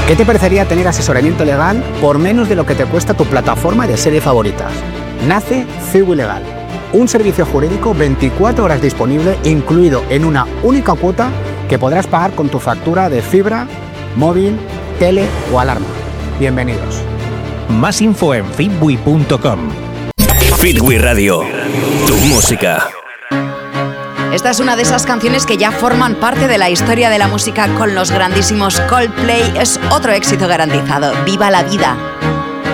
¿Qué te parecería tener asesoramiento legal por menos de lo que te cuesta tu plataforma de serie favoritas? Nace Cibu Legal, un servicio jurídico 24 horas disponible, incluido en una única cuota que podrás pagar con tu factura de fibra, móvil, tele o alarma. Bienvenidos. Más info en fitwi.com. Fitwi Radio, tu música. Esta es una de esas canciones que ya forman parte de la historia de la música con los grandísimos Coldplay. Es otro éxito garantizado. ¡Viva la vida!